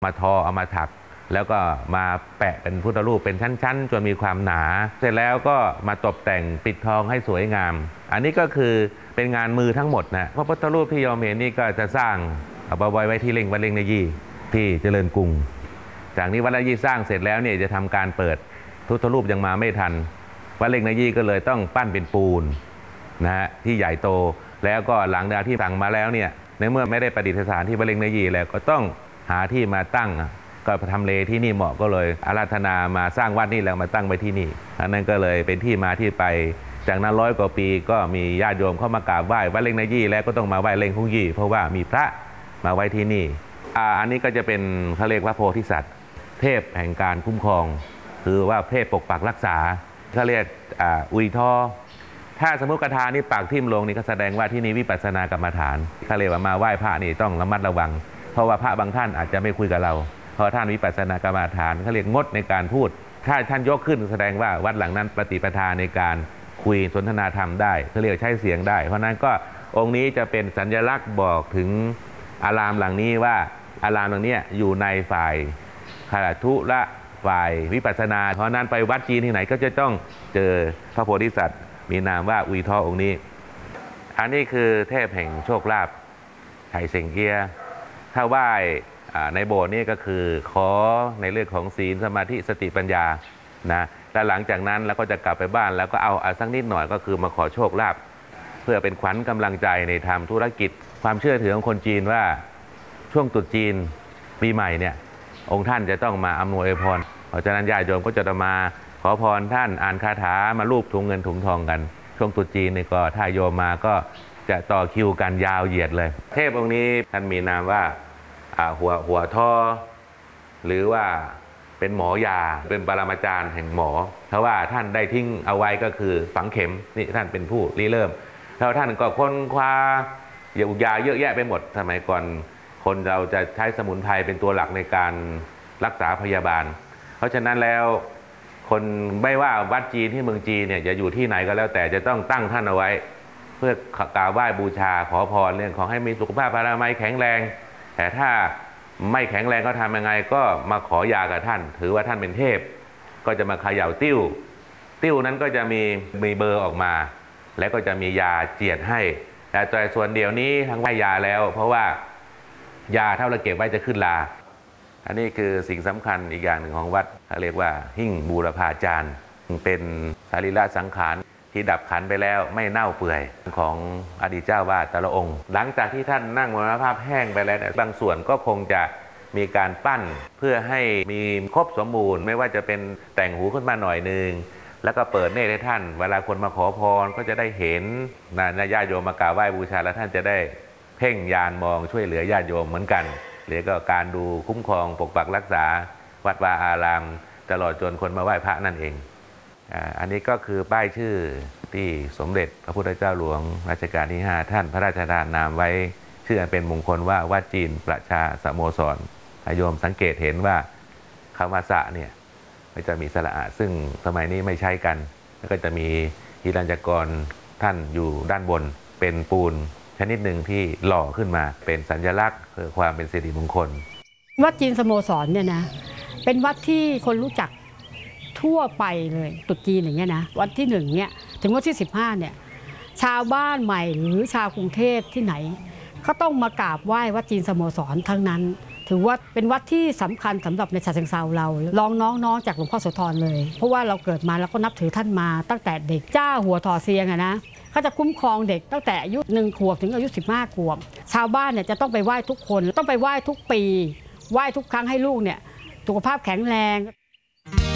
มาทอเอามาถักแล้วก็มาแปะเป็นพุทธรูปเป็นชั้นๆจนมีความหนาเสร็จแล้วก็มาตกแต่งปิดทองให้สวยงามอันนี้ก็คือเป็นงานมือทั้งหมดนะพระพุทธรูปที่โยมเห็นนี่ก็จะสร้างเอาไปไว้ที่วัดเล่งในยี่ที่เจริญกรุงจากนี้วัดเล่งในยี่สร้างเสร็จแล้วเนี่ยจะทำการเปิดพุทธรูปยังมาไม่ทันวัดเล่งในยี่ก็เลยต้องปั้นเป็นปูนนะฮะที่ใหญ่โตแล้วก็หลังจากที่สั่งมาแล้วเนี่ยในเมื่อไม่ได้ประดิษฐานที่วัดเล่งในยี่แล้วก็ต้องหาที่มาตั้งก็ทำเลที่นี่เหมาะก็เลยอาราธนามาสร้างวัดนี่แล้วมาตั้งไว้ที่นี่อันนั้นก็เลยเป็นที่มาที่ไปจากนั้น100 กว่าปีก็มีญาติโยมเข้ามากราบไหว้วัดเล่งในยี่แล้วก็ต้องมาไหว้เล่งฮุงยี่เพราะว่ามีพระมาไว้ที่นี่อันนี้ก็จะเป็นเขาเรียกว่าโพธิสัตว์เทพแห่งการคุ้มครองคือว่าเทพปกปักรักษาเขาเรียกอุยทอถ้าสมมติกระทานี่ปากทิ่มลงนี่ก็แสดงว่าที่นี่วิปัสสนากรรมฐานเขาเรียกว่ามาไหว้พระนี่ต้องระมัดระวังเพราะว่าพระบางท่านอาจจะไม่คุยกับเราเพราะท่านวิปัสสนากรรมฐานเขาเรียกงดในการพูดถ้าท่านยกขึ้นแสดงว่าวัดหลังนั้นปฏิปทาในการคุยสนทนาธรรมได้เขาเรียกใช้เสียงได้เพราะนั้นก็องค์นี้จะเป็นสัญลักษณ์บอกถึงอารามหลังนี้ว่าอารามหลังนี้อยู่ในฝ่ายคารทุและฝ่ายวิปัสสนาเพราะนั้นไปวัดจีนที่ไหนก็จะต้องเจอพระโพธิสัตว์มีนามว่าอุยทอองค์นี้อันนี้คือเทพแห่งโชคลาภไห่เส็งเกียถ้าไหว้ในโบสถ์นี่ก็คือขอในเรื่องของศีลสมาธิสติปัญญานะและหลังจากนั้นเราก็จะกลับไปบ้านแล้วก็เอาสักนิดหน่อยก็คือมาขอโชคลาภเพื่อเป็นขวัญกำลังใจในทำธุรกิจความเชื่อถือของคนจีนว่าช่วงตรุษจีนปีใหม่เนี่ยองค์ท่านจะต้องมาอำนวยพรเพราะฉะนั้นญาติโยมก็จะมาขอพรท่านอ่านคาถามาลูบถุงเงินถุงทองกันช่วงตรุษจีนนี่ก็ถ้าโยมมาก็จะต่อคิวกันยาวเหยียดเลยเทพองค์นี้ท่านมีนามว่าหัวท่อหรือว่าเป็นหมอยาเป็นปรมาจารย์แห่งหมอเพราะว่าท่านได้ทิ้งเอาไว้ก็คือฝังเข็มนี่ท่านเป็นผู้ริเริ่มแล้วท่านก็ค้นคว้ายาเยอะแยะไปหมดสมัยก่อนคนเราจะใช้สมุนไพรเป็นตัวหลักในการรักษาพยาบาลเพราะฉะนั้นแล้วคนไม่ว่าวัดจีนที่เมืองจีนเนี่ยจะอยู่ที่ไหนก็แล้วแต่จะต้องตั้งท่านเอาไว้เพื่อกราบไหว้บูชาขอพรเรื่องของให้มีสุขภาพพลามัยแข็งแรงแต่ถ้าไม่แข็งแรงก็ทำยังไงก็มาขอยากับท่านถือว่าท่านเป็นเทพก็จะมาเขย่าติ้วนั้นก็จะมีเบอร์ออกมาแล้วก็จะมียาเจียดให้แต่ส่วนเดียวนี้ทั้งไหว้ยาแล้วเพราะว่ายาเท่าเราเก็บไว้จะขึ้นลาอันนี้คือสิ่งสำคัญอีกอย่างหนึ่งของวัดเขาเรียกว่าหิ้งบูรพาจารย์เป็นสรีระสังขารที่ดับขันไปแล้วไม่เน่าเปื่อยของอดีตเจ้าวาดแต่ละองค์หลังจากที่ท่านนั่งมรณภาพแห้งไปแล้วบางส่วนก็คงจะมีการปั้นเพื่อให้มีครบสมบูรณ์ไม่ว่าจะเป็นแต่งหูขึ้นมาหน่อยนึงแล้วก็เปิดเนตรให้ท่านเวลาคนมาขอพรก็จะได้เห็นญาติโยมมากราบไหว้บูชาแล้วท่านจะได้เพ่งญาณมองช่วยเหลือญาติโยมเหมือนกันหรือก็การดูคุ้มครองปกปักรักษาวัดวาอารามตลอดจนคนมาไหว้พระนั่นเองอันนี้ก็คือป้ายชื่อที่สมเด็จพระพุทธเจ้าหลวงรัชกาลที่5ท่านพระราชทานนามไว้ชื่ออันเป็นมงคลว่าวัดจีนประชาสโมสรโยมสังเกตเห็นว่าคำว่าสะเนี่ยไม่จะมีสระอะซึ่งสมัยนี้ไม่ใช้กันแล้วก็จะมีหิรัญญกรท่านอยู่ด้านบนเป็นปูนชนิดหนึ่งที่หล่อขึ้นมาเป็นสัญลักษณ์เพื่อความเป็นสิริมงคลวัดจีนสโมสรเนี่ยนะเป็นวัดที่คนรู้จักทั่วไปเลยตรุษจีนอย่างเงี้ยนะวันที่1เนี่ยถึงวันที่15เนี่ยชาวบ้านใหม่หรือชาวกรุงเทพที่ไหนก็ต้องมากราบไหว้วัดจีนสโมสรทั้งนั้นถือว่าเป็นวัดที่สำคัญสำหรับในฉะเชิงเทราเราลองน้องจากหลวงพ่อโสธรเลยเพราะว่าเราเกิดมาแล้วก็นับถือท่านมาตั้งแต่เด็กจ้าหัวถอเซียงนะเขาจะคุ้มครองเด็กตั้งแต่อายุ1 ขวบถึงอายุ15 ขวบชาวบ้านเนี่ยจะต้องไปไหว้ทุกคนต้องไปไหว้ทุกปีไหว้ทุกครั้งให้ลูกเนี่ยสุขภาพแข็งแรง